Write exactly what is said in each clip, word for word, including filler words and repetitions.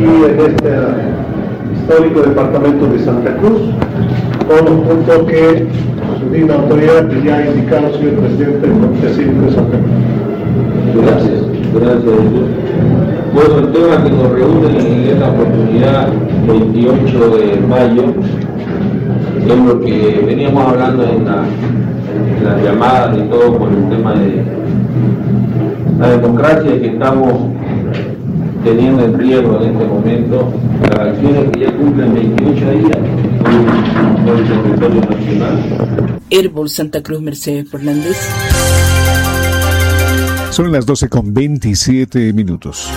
en este histórico departamento de Santa Cruz, con un toque su digna autoridad que ya ha indicado el señor presidente del Comité Cívico de Santa Cruz. Gracias, gracias. Bueno, el tema que nos reúne en esta oportunidad, veintiocho de mayo, es lo que veníamos hablando en, la, en las llamadas y todo por el tema de la democracia que estamos teniendo en riesgo en este momento, las acciones que ya cumplen veintiocho días por el territorio nacional. Herbol Santa Cruz, Mercedes Fernández. Son las doce con veintisiete minutos.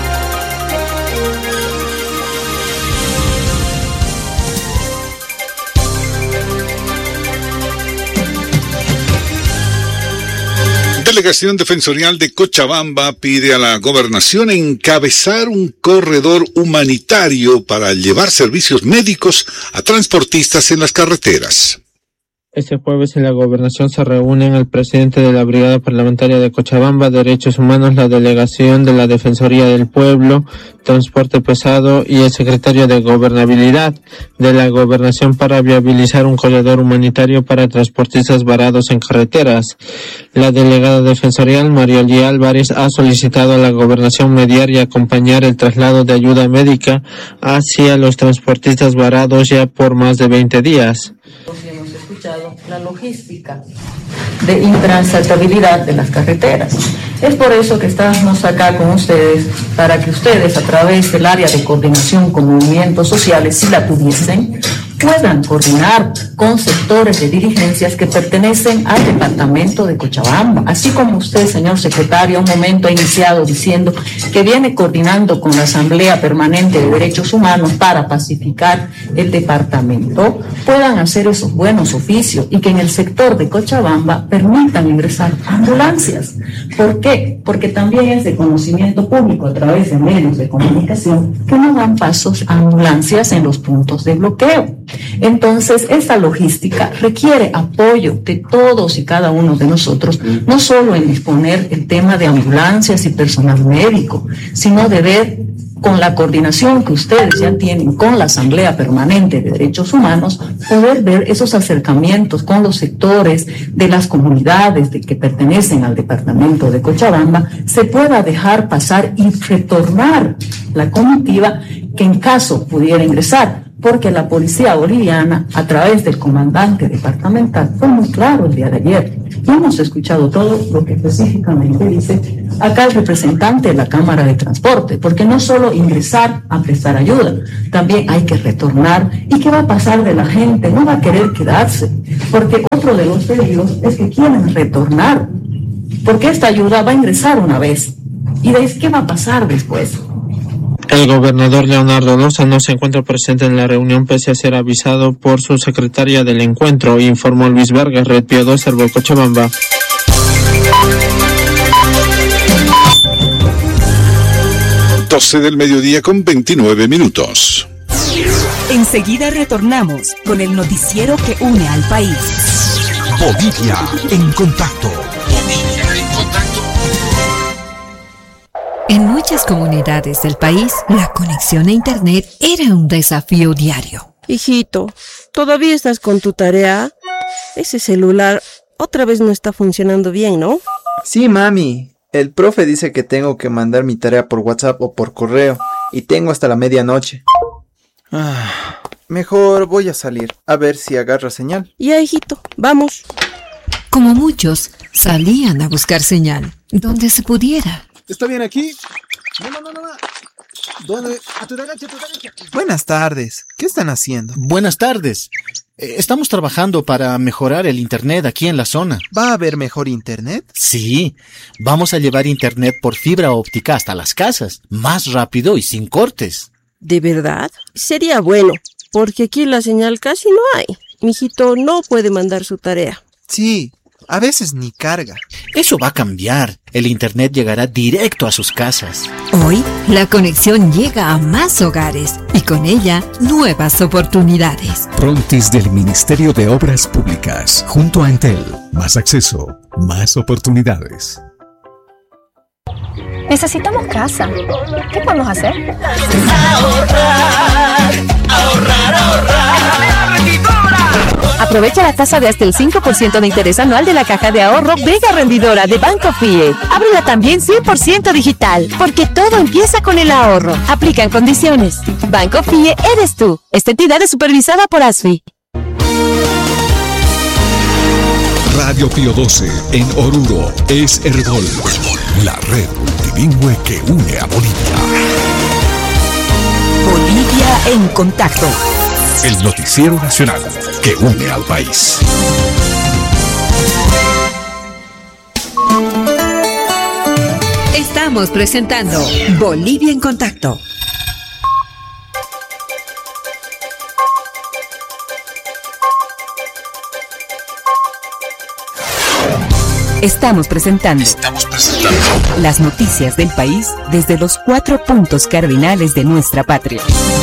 Delegación Defensorial de Cochabamba pide a la gobernación encabezar un corredor humanitario para llevar servicios médicos a transportistas en las carreteras. Este jueves en la gobernación se reúnen el presidente de la Brigada Parlamentaria de Cochabamba, Derechos Humanos, la delegación de la Defensoría del Pueblo, Transporte Pesado y el secretario de Gobernabilidad de la gobernación para viabilizar un corredor humanitario para transportistas varados en carreteras. La delegada defensorial, Marioli Álvarez, ha solicitado a la gobernación mediar y acompañar el traslado de ayuda médica hacia los transportistas varados ya por más de veinte días. La logística de intransitabilidad de las carreteras. Es por eso que estamos acá con ustedes, para que ustedes, a través del área de coordinación con movimientos sociales, si la tuviesen, puedan coordinar con sectores de dirigencias que pertenecen al departamento de Cochabamba. Así como usted, señor secretario, un momento ha iniciado diciendo que viene coordinando con la Asamblea Permanente de Derechos Humanos para pacificar el departamento, puedan hacer esos buenos oficios y que en el sector de Cochabamba permitan ingresar ambulancias. ¿Por qué? Porque también es de conocimiento público a través de medios de comunicación que no dan pasos a ambulancias en los puntos de bloqueo. Entonces, esta logística requiere apoyo de todos y cada uno de nosotros, no solo en disponer el tema de ambulancias y personal médico, sino de ver con la coordinación que ustedes ya tienen con la Asamblea Permanente de Derechos Humanos, poder ver esos acercamientos con los sectores de las comunidades de que pertenecen al departamento de Cochabamba, se pueda dejar pasar y retornar la comitiva que en caso pudiera ingresar, porque la policía boliviana, a través del comandante departamental, fue muy claro el día de ayer. Y hemos escuchado todo lo que específicamente dice acá el representante de la Cámara de Transporte, porque no solo ingresar a prestar ayuda, también hay que retornar. ¿Y qué va a pasar de la gente? No va a querer quedarse, porque otro de los pedidos es que quieren retornar, porque esta ayuda va a ingresar una vez. ¿Y de qué va a pasar después? El gobernador Leonardo Loza no se encuentra presente en la reunión pese a ser avisado por su secretaria del encuentro, informó Luis Vargas, Red Pío dos, Cervo Cochabamba. doce del mediodía con veintinueve minutos. Enseguida retornamos con el noticiero que une al país. Bolivia en contacto. En muchas comunidades del país, la conexión a Internet era un desafío diario. Hijito, ¿todavía estás con tu tarea? Ese celular otra vez no está funcionando bien, ¿no? Sí, mami. El profe dice que tengo que mandar mi tarea por WhatsApp o por correo, y tengo hasta la medianoche. Ah, mejor voy a salir, a ver si agarra señal. Ya, hijito, vamos. Como muchos, salían a buscar señal, donde se pudiera. ¿Está bien aquí? No, no, no, no. ¿Dónde? A tu derecha, a tu derecha. Buenas tardes. ¿Qué están haciendo? Buenas tardes. Eh, estamos trabajando para mejorar el internet aquí en la zona. ¿Va a haber mejor internet? Sí. Vamos a llevar internet por fibra óptica hasta las casas. Más rápido y sin cortes. ¿De verdad? Sería bueno, porque aquí la señal casi no hay. Mijito no puede mandar su tarea. Sí. A veces ni carga. Eso va a cambiar. El internet llegará directo a sus casas. Hoy, la conexión llega a más hogares y con ella, nuevas oportunidades. Frontis del Ministerio de Obras Públicas, junto a Entel. Más acceso, más oportunidades. Necesitamos casa. ¿Qué podemos hacer? Ahorrar, ahorrar, ahorrar. Aprovecha la tasa de hasta el cinco por ciento de interés anual de la caja de ahorro Vega Rendidora de Banco F I E. Ábrela también cien por ciento digital, porque todo empieza con el ahorro. Aplican condiciones. Banco F I E eres tú. Esta entidad es supervisada por A S F I. Radio Pío doce en Oruro es Herbol, la red multilingüe que une a Bolivia. Bolivia en contacto. El noticiero nacional que une al país. Estamos presentando Bolivia en contacto. Estamos presentando, Estamos presentando las noticias del país desde los cuatro puntos cardinales de nuestra patria.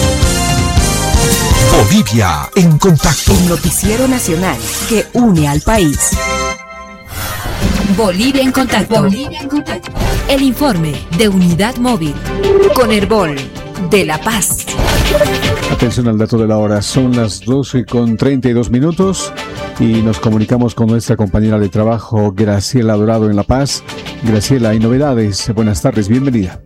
Bolivia en contacto. El noticiero nacional que une al país. Bolivia en contacto. Bolivia en contacto. El informe de Unidad Móvil con Herbol de La Paz. Atención al dato de la hora, son las doce con treinta y dos minutos y nos comunicamos con nuestra compañera de trabajo Graciela Dorado en La Paz. Graciela, hay novedades. Buenas tardes, bienvenida.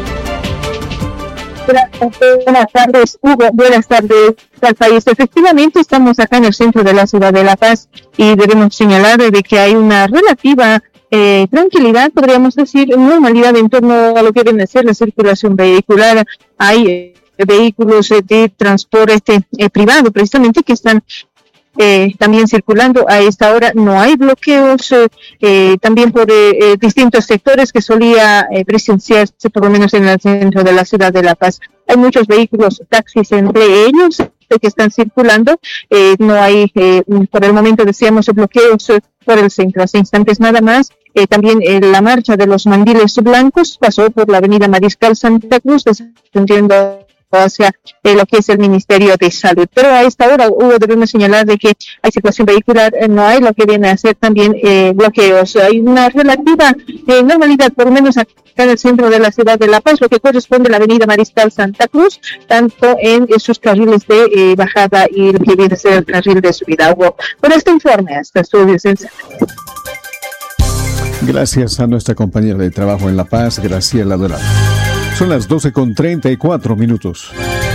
Buenas tardes, Hugo. Buenas tardes al país. Efectivamente, estamos acá en el centro de la ciudad de La Paz y debemos señalar de que hay una relativa eh, tranquilidad, podríamos decir, normalidad en torno a lo que viene a ser la circulación vehicular. Hay eh, vehículos eh, de transporte eh, privado, precisamente, que están Eh, también circulando a esta hora. No hay bloqueos eh, eh, también por eh, eh, distintos sectores que solía eh, presenciarse por lo menos en el centro de la ciudad de La Paz. Hay muchos vehículos, taxis entre ellos eh, que están circulando. Eh, no hay eh, por el momento, decíamos, bloqueos eh, por el centro. Hace instantes nada más eh, también eh, la marcha de los mandiles blancos pasó por la avenida Mariscal Santa Cruz, descendiendo hacia eh, lo que es el Ministerio de Salud. Pero a esta hora, Hugo, debemos señalar de que hay circulación vehicular, eh, no hay lo que viene a ser también eh, bloqueos. Hay una relativa eh, normalidad, por lo menos acá en el centro de la ciudad de La Paz, lo que corresponde a la avenida Mariscal Santa Cruz, tanto en, en sus carriles de eh, bajada y lo que viene a ser el carril de subida. Hugo, por este informe, hasta estudios central. Gracias a nuestra compañera de trabajo en La Paz, Graciela Dorado. Son las doce con treinta y cuatro minutos.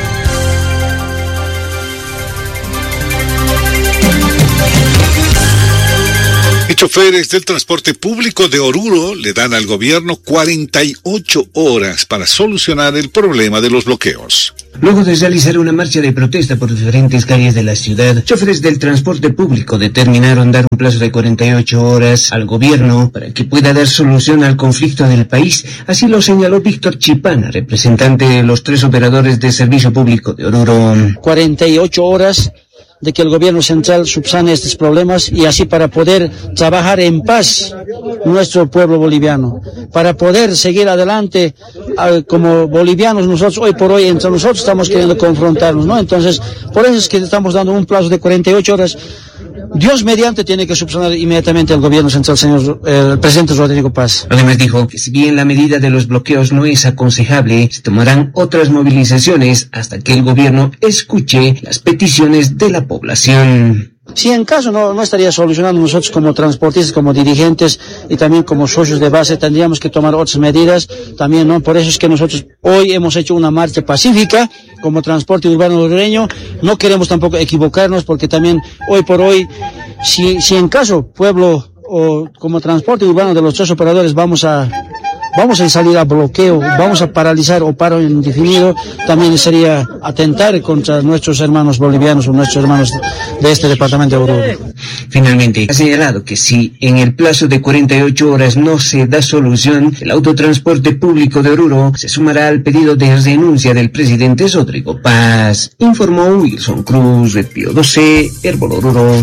Y choferes del transporte público de Oruro le dan al gobierno cuarenta y ocho horas para solucionar el problema de los bloqueos. Luego de realizar una marcha de protesta por diferentes calles de la ciudad, choferes del transporte público determinaron dar un plazo de cuarenta y ocho horas al gobierno para que pueda dar solución al conflicto del país. Así lo señaló Víctor Chipana, representante de los tres operadores de servicio público de Oruro. cuarenta y ocho horas de que el gobierno central subsane estos problemas y así para poder trabajar en paz nuestro pueblo boliviano, para poder seguir adelante uh, como bolivianos. Nosotros hoy por hoy entre nosotros estamos queriendo confrontarnos, ¿no? Entonces, por eso es que estamos dando un plazo de cuarenta y ocho horas. Dios mediante tiene que subsanar inmediatamente al gobierno central, señor eh, el presidente Rodrigo Paz. Además dijo que si bien la medida de los bloqueos no es aconsejable, se tomarán otras movilizaciones hasta que el gobierno escuche las peticiones de la población. Si en caso no, no estaría solucionando, nosotros como transportistas, como dirigentes y también como socios de base tendríamos que tomar otras medidas también, ¿no? Por eso es que nosotros hoy hemos hecho una marcha pacífica como transporte urbano orureño. No queremos tampoco equivocarnos porque también hoy por hoy, si, si en caso pueblo o como transporte urbano de los tres operadores vamos a vamos a salir a bloqueo, vamos a paralizar o paro indefinido, también sería atentar contra nuestros hermanos bolivianos o nuestros hermanos de este departamento de Oruro. Finalmente, ha señalado que si en el plazo de cuarenta y ocho horas no se da solución, el autotransporte público de Oruro se sumará al pedido de renuncia del presidente Rodrigo Paz, informó Wilson Cruz de Pío doce, Herbol Oruro.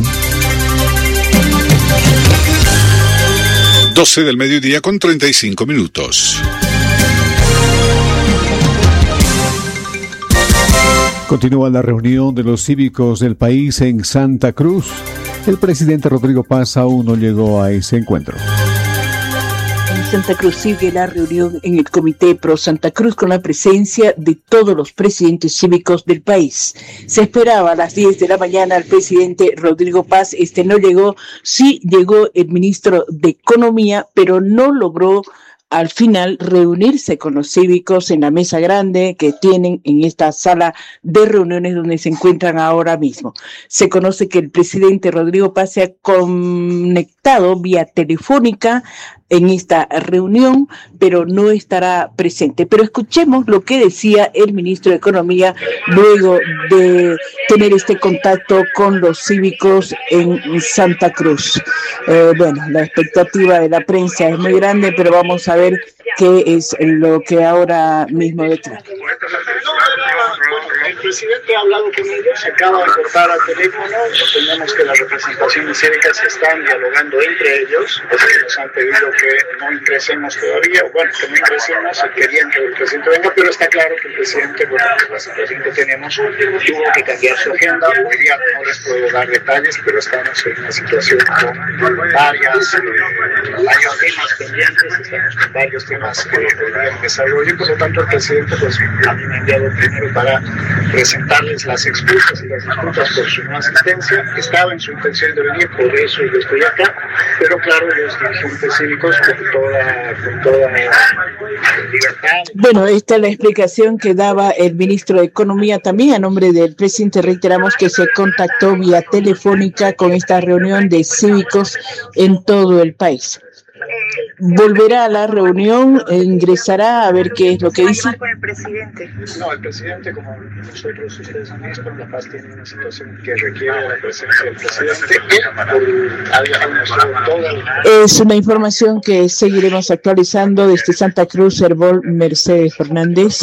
doce del mediodía con treinta y cinco minutos. Continúa la reunión de los cívicos del país en Santa Cruz. El presidente Rodrigo Paz aún no llegó a ese encuentro. Santa Cruz sigue la reunión en el Comité Pro Santa Cruz con la presencia de todos los presidentes cívicos del país. Se esperaba a las diez de la mañana al presidente Rodrigo Paz. Este no llegó, sí llegó el ministro de Economía, pero no logró al final reunirse con los cívicos en la mesa grande que tienen en esta sala de reuniones donde se encuentran ahora mismo. Se conoce que el presidente Rodrigo Paz se ha conectado vía telefónica en esta reunión, pero no estará presente. Pero escuchemos lo que decía el ministro de Economía luego de tener este contacto con los cívicos en Santa Cruz. Eh, bueno, la expectativa de la prensa es muy grande, pero vamos a ver qué es lo que ahora mismo declara. El presidente ha hablado con ellos, se acaba de cortar al teléfono, entendemos que las representaciones cívicas están dialogando entre ellos, es que nos han pedido que no ingresemos todavía, bueno, que no ingresemos, querían que el presidente venga, pero está claro que el presidente, bueno, la situación que tenemos, tuvo que cambiar su agenda, hoy día no les puedo dar detalles, pero estamos en una situación con varias, eh, varios temas pendientes, estamos con varios temas que podrían desarrollar, por lo tanto el presidente pues a mí me ha enviado primero para presentarles las excusas y las disculpas por su no asistencia. Estaba en su intención de venir, por eso yo estoy acá, pero claro, los dirigentes cívicos con toda, con toda libertad. Bueno, esta es la explicación que daba el ministro de Economía también a nombre del presidente. Reiteramos que se contactó vía telefónica con esta reunión de cívicos en todo el país. Volverá a la reunión, ingresará a ver qué es lo que dice. Con el presidente. No, el presidente, como nosotros, ustedes han visto, La Paz tiene una situación que requiere la presencia del presidente. Es una información que seguiremos actualizando desde Santa Cruz. Herbol Mercedes Fernández.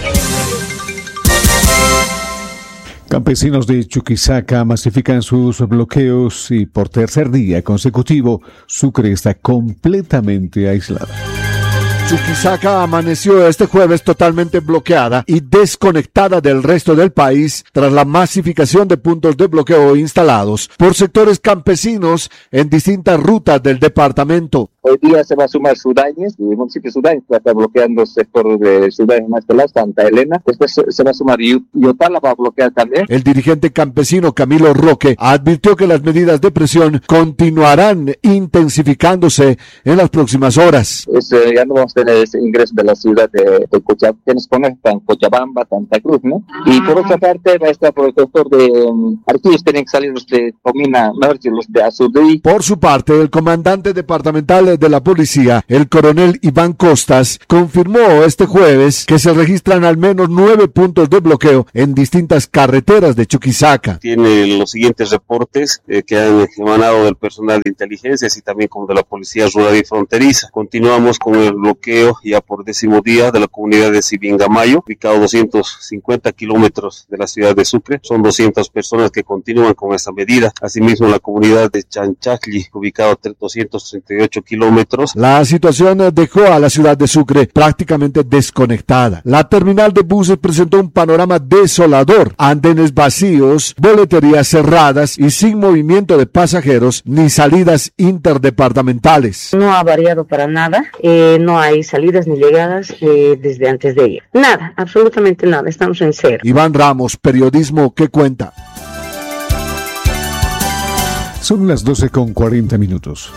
Campesinos de Chuquisaca masifican sus bloqueos y por tercer día consecutivo Sucre está completamente aislada. Chuquisaca amaneció este jueves totalmente bloqueada y desconectada del resto del país tras la masificación de puntos de bloqueo instalados por sectores campesinos en distintas rutas del departamento. Hoy día se va a sumar Sudáñez, el municipio de Sudáñez está bloqueando el sector de Sudáñez, Maestelá, Santa Elena. Después se va a sumar Yotala, va a bloquear también. El dirigente campesino Camilo Roque advirtió que las medidas de presión continuarán intensificándose en las próximas horas. Es, eh, ya no vamos a tener ese ingreso de la ciudad de, de Cochabamba, que nos conectan Cochabamba, Santa Cruz, ¿no? Y por otra parte va a estar por el sector de um, Arquillos, tienen que salir los de Comina, mejor dicho, los de Azudí. Por su parte, el comandante departamental de la policía, el coronel Iván Costas, confirmó este jueves que se registran al menos nueve puntos de bloqueo en distintas carreteras de Chuquisaca. Tiene los siguientes reportes eh, que han emanado del personal de inteligencia y también como de la policía rural y fronteriza. Continuamos con el bloqueo ya por décimo día de la comunidad de Sibingamayo, ubicado a doscientos cincuenta kilómetros de la ciudad de Sucre. Son doscientas personas que continúan con esta medida. Asimismo, la comunidad de Chanchacli, ubicado a doscientos treinta y ocho kilómetros. La situación dejó a la ciudad de Sucre prácticamente desconectada. La terminal de buses presentó un panorama desolador, andenes vacíos, boleterías cerradas y sin movimiento de pasajeros ni salidas interdepartamentales. No ha variado para nada, eh, no hay salidas ni llegadas eh, desde antes de ayer. Nada, absolutamente nada, estamos en cero. Iván Ramos, periodismo que cuenta. Son las doce con cuarenta minutos.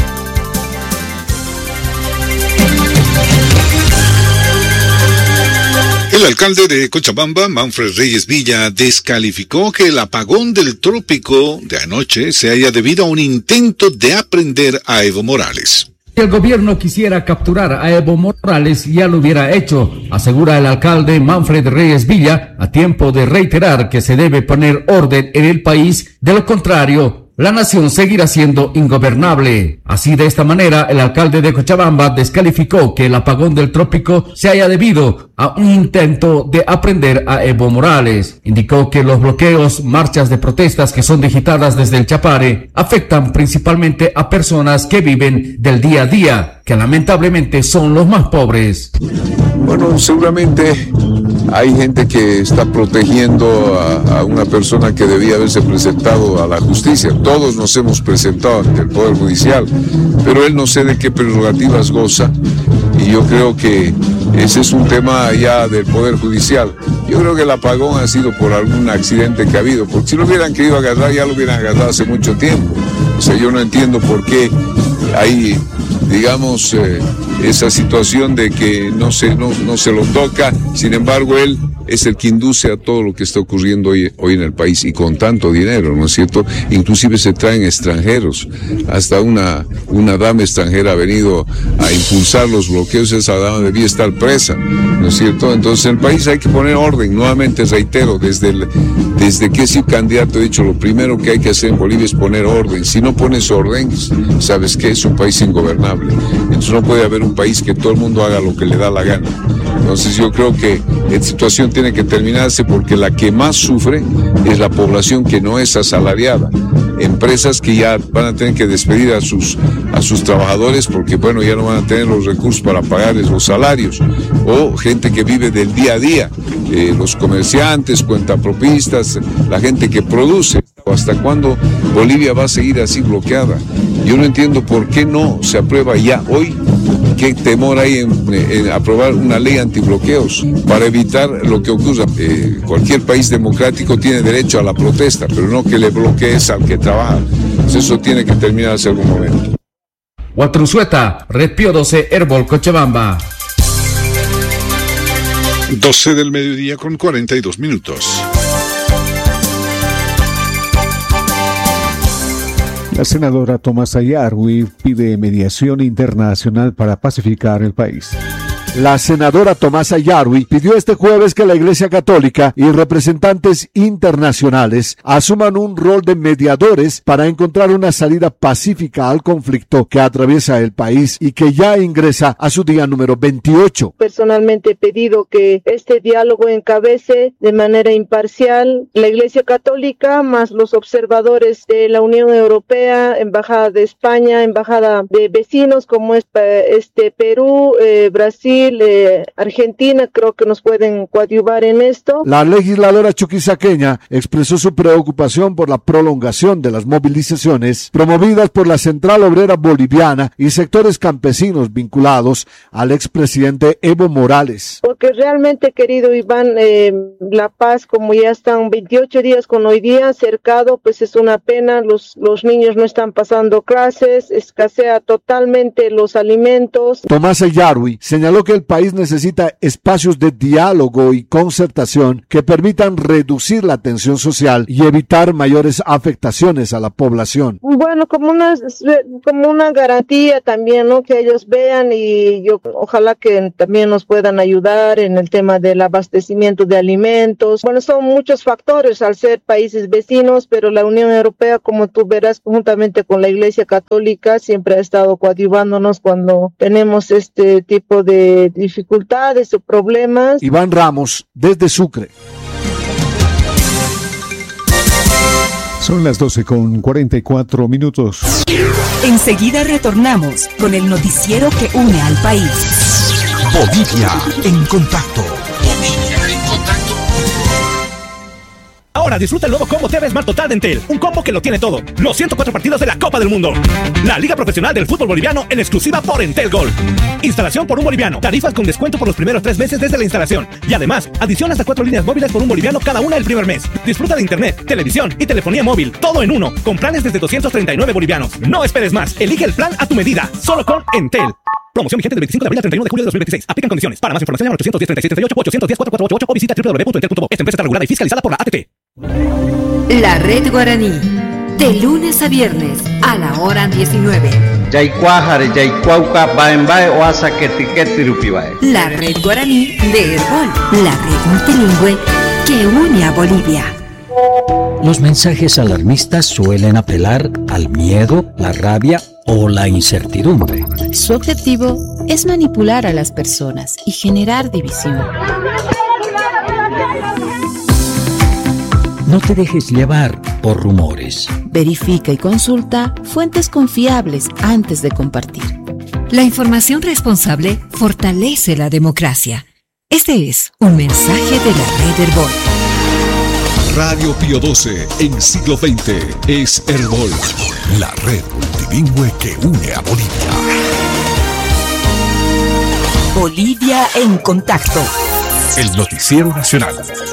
El alcalde de Cochabamba, Manfred Reyes Villa, descalificó que el apagón del trópico de anoche se haya debido a un intento de aprender a Evo Morales. Si el gobierno quisiera capturar a Evo Morales, ya lo hubiera hecho, asegura el alcalde Manfred Reyes Villa, a tiempo de reiterar que se debe poner orden en el país, de lo contrario, la nación seguirá siendo ingobernable. Así, de esta manera, el alcalde de Cochabamba descalificó que el apagón del trópico se haya debido a un intento de aprender a Evo Morales. Indicó que los bloqueos, marchas de protestas que son digitadas desde el Chapare afectan principalmente a personas que viven del día a día, que lamentablemente son los más pobres. Bueno, seguramente hay gente que está protegiendo a, a una persona que debía haberse presentado a la justicia. Todos nos hemos presentado ante el Poder Judicial, pero él no sé de qué prerrogativas goza, y yo creo que ese es un tema ya del Poder Judicial. Yo creo que el apagón ha sido por algún accidente que ha habido, porque si lo hubieran querido agarrar, ya lo hubieran agarrado hace mucho tiempo. O sea, yo no entiendo por qué hay, digamos, eh, esa situación de que no se, no, no se lo toca. Sin embargo, él es el que induce a todo lo que está ocurriendo hoy, hoy en el país, y con tanto dinero, ¿no es cierto? Inclusive se traen extranjeros, hasta una, una dama extranjera ha venido a impulsar los bloqueos. Esa dama debía estar presa, ¿no es cierto? Entonces en el país hay que poner orden. Nuevamente reitero, desde, el, desde que he sido candidato he dicho, lo primero que hay que hacer en Bolivia es poner orden. Si no pones orden, ¿sabes qué? Es un país ingobernable. Entonces no puede haber un país que todo el mundo haga lo que le da la gana. Entonces yo creo que esta situación tiene que terminarse, porque la que más sufre es la población que no es asalariada. Empresas que ya van a tener que despedir a sus, a sus trabajadores porque, bueno, ya no van a tener los recursos para pagarles los salarios. O gente que vive del día a día, eh, los comerciantes, cuentapropistas, la gente que produce. ¿Hasta cuándo Bolivia va a seguir así bloqueada? Yo no entiendo por qué no se aprueba ya hoy. ¿Qué temor hay en, en aprobar una ley antibloqueos para evitar lo que ocurra? Eh, cualquier país democrático tiene derecho a la protesta, pero no que le bloquees al que trabaja. Pues eso tiene que terminar hace algún momento. Huatrunzueta, Red Pío doce, Herbol, Cochabamba. doce del mediodía con cuarenta y dos minutos. La senadora Tomasa Yarwi pide mediación internacional para pacificar el país. La senadora Tomasa Yarwi pidió este jueves que la Iglesia Católica y representantes internacionales asuman un rol de mediadores para encontrar una salida pacífica al conflicto que atraviesa el país y que ya ingresa a su día número veintiocho. Personalmente he pedido que este diálogo encabece de manera imparcial la Iglesia Católica más los observadores de la Unión Europea, Embajada de España, Embajada de vecinos como es este Perú, eh, Brasil, Eh, Argentina. Creo que nos pueden coadyuvar en esto. La legisladora chuquisaqueña expresó su preocupación por la prolongación de las movilizaciones promovidas por la Central Obrera Boliviana y sectores campesinos vinculados al expresidente Evo Morales. Porque realmente, querido Iván, eh, La Paz, como ya están veintiocho días con hoy día cercado, pues es una pena. Los, los niños no están pasando clases, escasea totalmente los alimentos. Tomasa Yarwi señaló que el país necesita espacios de diálogo y concertación que permitan reducir la tensión social y evitar mayores afectaciones a la población. Bueno, como una, como una garantía también, ¿no? Que ellos vean, y yo ojalá que también nos puedan ayudar en el tema del abastecimiento de alimentos. Bueno, son muchos factores al ser países vecinos, pero la Unión Europea, como tú verás, juntamente con la Iglesia Católica, siempre ha estado coadyuvándonos cuando tenemos este tipo de dificultades o problemas. Iván Ramos, desde Sucre. Son las doce con cuarenta y cuatro minutos. Enseguida retornamos con el noticiero que une al país. Bolivia en contacto. Ahora disfruta el nuevo combo T V Smart Total de Entel, un combo que lo tiene todo. Los ciento cuatro partidos de la Copa del Mundo, la Liga Profesional del Fútbol Boliviano en exclusiva por Entel Gold, instalación por un boliviano, tarifas con descuento por los primeros tres meses desde la instalación, y además, adición hasta cuatro líneas móviles por un boliviano cada una el primer mes. Disfruta de internet, televisión y telefonía móvil, todo en uno, con planes desde doscientos treinta y nueve bolivianos. No esperes más, elige el plan a tu medida, solo con Entel. Promoción vigente del veinticinco de abril al treinta y uno de julio de dos mil veintiséis. Aplican condiciones. Para más información llama al ochocientos diez, treinta y seis treinta y ocho, ochocientos diez, cuarenta y cuatro ochenta y ocho o visita doble u doble u doble u punto entel punto bo. Esta empresa está regulada y fiscalizada por la A T T. La Red Guaraní. De lunes a viernes a la hora diecinueve. La Red Guaraní de Herbol. La red multilingüe que une a Bolivia. Los mensajes alarmistas suelen apelar al miedo, la rabia o la incertidumbre. Su objetivo es manipular a las personas y generar división. No te dejes llevar por rumores. Verifica y consulta fuentes confiables antes de compartir. La información responsable fortalece la democracia. Este es un mensaje de la red Herbol. Radio Pío doce en siglo veinte es Herbol, la red multilingüe que une a Bolivia. Bolivia en contacto. El noticiero nacional.